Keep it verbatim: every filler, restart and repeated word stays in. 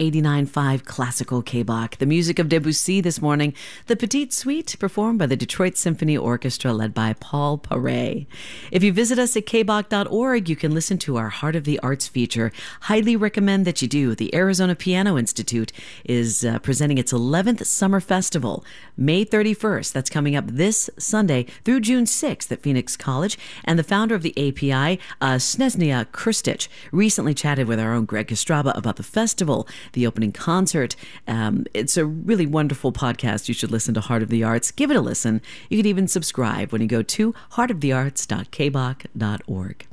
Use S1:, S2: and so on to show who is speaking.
S1: eighty-nine point five Classical K-Bach. The music of Debussy this morning, the Petite Suite, performed by the Detroit Symphony Orchestra, led by Paul Paré. If you visit us at k bach dot org, you can listen to our Heart of the Arts feature. Highly recommend that you do. The Arizona Piano Institute is uh, presenting its eleventh Summer Festival, May thirty-first. That's coming up this Sunday through June sixth at Phoenix College. And the founder of the A P I, uh, Snezhnaya Krstić, recently chatted with our own Greg Kostraba about the festival, the opening concert. Um, it's a really wonderful podcast. You should listen to Heart of the Arts. Give it a listen. You can even subscribe when you go to heart of the arts dot k bach dot org.